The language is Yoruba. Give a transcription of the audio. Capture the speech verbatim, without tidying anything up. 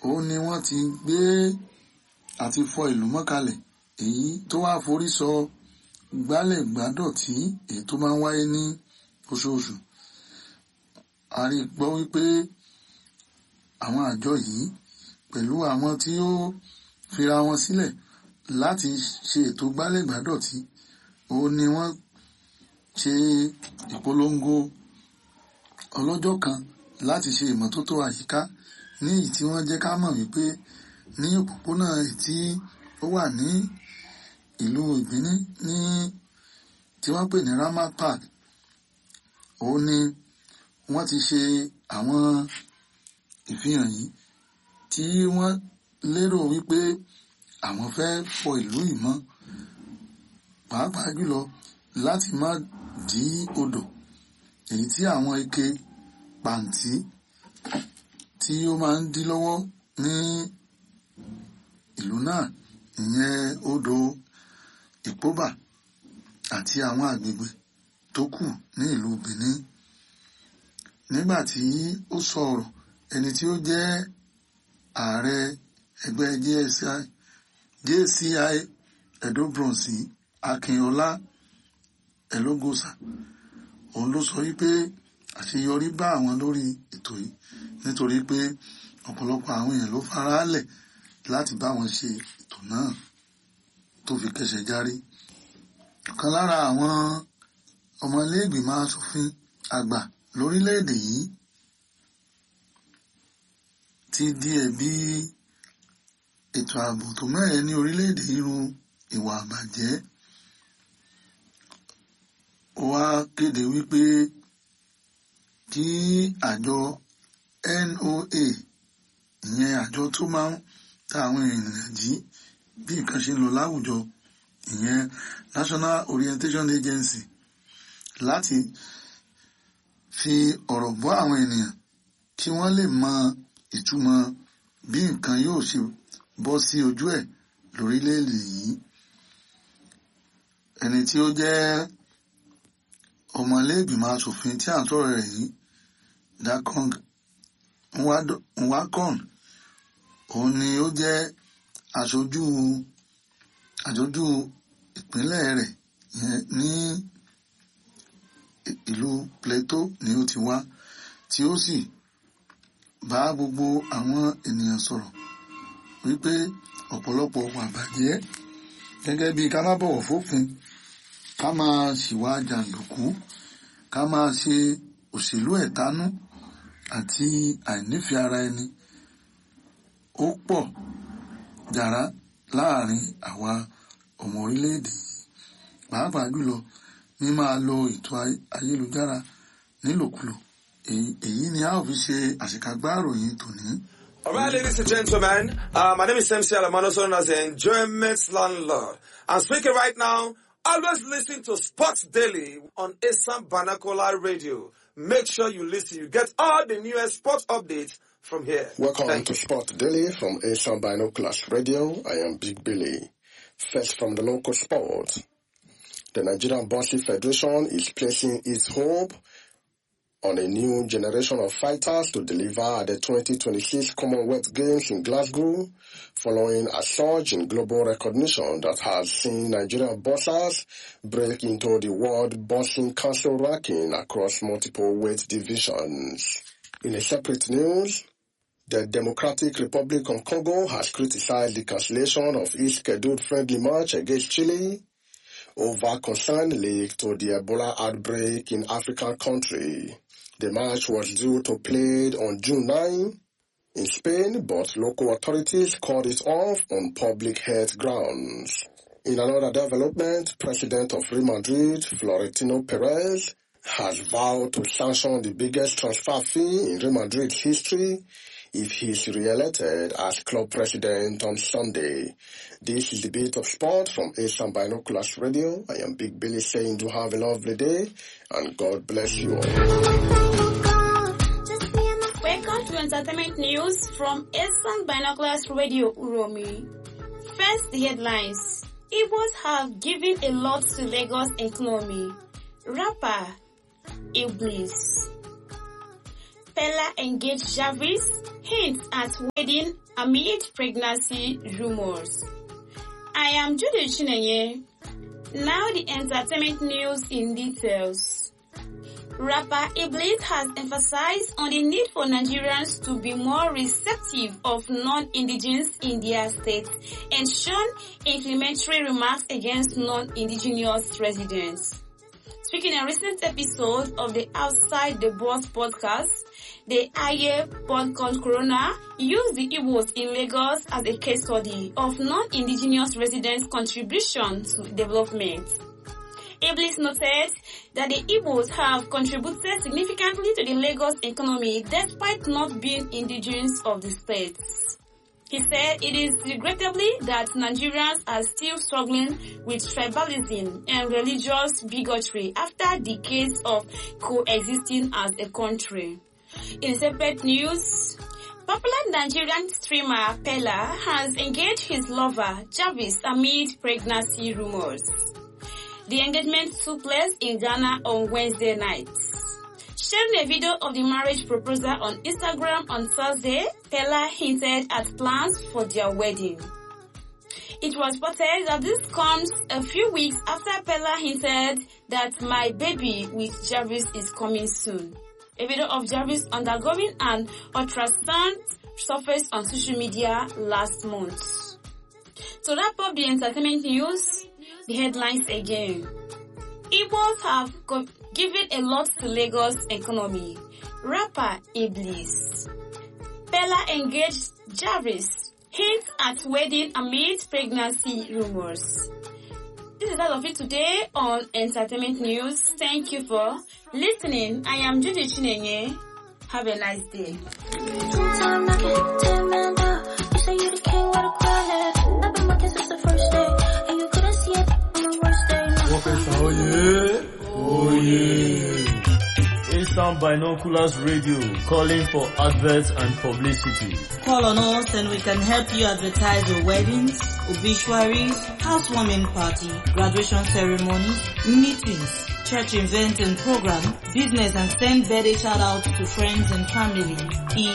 òun ni wọ́n ti gbé àti fọ ìlú mọ́kalẹ̀ èyí tó wá forí sọ gbálẹ̀ gbádọ̀tí èyí tó máa ń wáyé ní oṣooṣù. A rí gbọ́ wípé àwọn àjọ yìí pẹ̀lú àwọn tí ó fira wọn sílẹ̀ láti ṣe ètò gbálẹ̀ gbádọ̀tí òun ni wọ́n ṣe ìpolongo ọlọ́jọ́ kan láti ṣe ìmọ́tótó àyíká ní èyí tí wọ́n jẹ́ ká mọ̀ wípé ní òpópónà tí ó wà ní ìlú Ìgbíní ní tí wọ́n pè ní Ramat Park òun ni wọ́n ti ṣe àwọn ìfihàn yìí tí wọ́n lérò wípé àwọn fẹ́ fọ ìlú yìí mọ́ pàápàá jùlọ láti má dí odò èyí tí àwọn ike pàǹtí tí ó máa ń dí lọ́wọ́ ní ìlú náà, ìyẹn odò Ìpóbà àti àwọn àgbègbè tó kù ní ìlú Benin. Nígbà tí ó sọ̀rọ̀ ẹni tí ó jẹ́ ààrẹ ẹgbẹ́ J C I Edo Bronze Akínọlá Ẹlógósà òun ló sọ wípé àṣeyọrí bá àwọn lórí ètò yìí nítorí pé ọ̀pọ̀lọpọ̀ àwọn èèyàn ló faraalẹ̀ láti bá wọn ṣe ètò náà tó fi kẹsẹ̀ járí. Ọ̀kan lára àwọn ọmọ ilé ìgbìmọ̀ aṣòfin àgbà lórílẹ̀‐èdè yìí ti di ẹ̀bi ètò ààbò tó mẹ́hẹ ní orílẹ̀‐èdè irú ìwà àbàjẹ́. Ó wá kéde wípé kí àjọ N O A ìyẹn àjọ tó máa ń ta àwọn ènìyàn jí bí nǹkan ṣe ń lọ láwùjọ ìyẹn National Orientation Agency láti fi ọ̀rọ̀ bọ́ àwọn ènìyàn kí wọ́n lè mọ ìtumọ̀ bí nǹkan yóò ṣe bọ́ sí ojú ẹ̀ lórílẹ̀-èdè yìí. Ẹni tí ó jẹ́ ọmọ ilé ìgbìmọ̀ aṣòfin tí à ń sọ̀rọ̀ rẹ̀ yìí Dakong Nwakon òun ni ó jẹ́ aṣojú aṣojú ìpínlẹ̀ rẹ̀ ní ìlú Plateau ni ó ti wá tí ó sì bá gbogbo àwọn ènìyàn sọ̀rọ̀ wípé ọ̀pọ̀lọpọ̀ wà bàjẹ́ gẹ́gẹ́ bí ká má bọ̀wọ̀ fófin, ká máa ṣìwà jàǹdùkú, ká máa ṣe òṣèlú ẹ̀tanú àti àìnífẹ̀ẹ́ ara ẹni ó pọ̀ jàrá láàrin àwa ọmọ orílẹ̀-èdè yìí, pàápàá jùlọ ní máa lo ètò ayélujára nílòkulò. Èyí ni a ó fi ṣe àṣekágbá ìròyìn tòní. All right, ladies and gentlemen, uh, my name is M C Alamano, known as the Enjoyment Landlord. I'm speaking right now. Always listen to Sports Daily on Asam Banakola Radio. Make sure you listen. You get all the newest sports updates from here. Welcome Thank to you. Sport Daily from Asam Binoculars Radio. I am Big Billy. First from the local sports. The Nigerian Boxing Federation is placing its hope on a new generation of fighters to deliver at the twenty twenty-six Commonwealth Games in Glasgow, following a surge in global recognition that has seen Nigerian boxers break into the World Boxing Council ranking across multiple weight divisions. In a separate news, the Democratic Republic of Congo has criticized the cancellation of its scheduled friendly match against Chile over concern linked to the Ebola outbreak in African country. The match was due to played on June ninth in Spain, but local authorities called it off on public health grounds. In another development, President of Real Madrid, Florentino Perez, has vowed to sanction the biggest transfer fee in Real Madrid's history if he is re-elected as club president on Sunday. This is the Bit of Sport from Asam Binoculars Radio. I am Big Billy saying do have a lovely day and God bless you all. Welcome to entertainment news from Asam Binoculars Radio Uromi. First, the headlines. Igbos have given a lot to Lagos economy. Rapper Iblis. Pella engaged Jarvis, hints at wedding amid pregnancy rumors. I am Judy Chinenye. Now the entertainment news in details. Rapper Iblis has emphasized on the need for Nigerians to be more receptive of non-indigenous in their states and shown inflammatory remarks against non-indigenous residents. Speaking in a recent episode of the Outside the Box podcast, the Aye Podcast Corona used the Igbos in Lagos as a case study of non-indigenous residents' contribution to development. Iblis noted that the Igbos have contributed significantly to the Lagos economy despite not being indigenous of the state. He said it is regrettably that Nigerians are still struggling with tribalism and religious bigotry after decades of coexisting as a country. In separate news, popular Nigerian streamer Pella has engaged his lover Jarvis amid pregnancy rumors. The engagement took place in Ghana on Wednesday night. Sharing a video of the marriage proposal on Instagram on Thursday, Pella hinted at plans for their wedding. It was reported that this comes a few weeks after Pella hinted that my baby with Jarvis is coming soon. A video of Jarvis undergoing an ultrasound surfaced on social media last month. To wrap up the entertainment news, the headlines again. Igbos have co- given a lot to Lagos economy. Rapper Iblis. Pella engaged Jarvis. Hints at wedding amid pregnancy rumors. This is all of it today on Entertainment News. Thank you for listening. I am Judy Chinenye. Have a nice day. Oh yeah, oh yeah. Eastern Binoculars Radio calling for adverts and publicity. Call on us and we can help you advertise your weddings, obituaries, housewarming party, graduation ceremonies, meetings, church events and program, business, and send birthday shout outs to friends and family.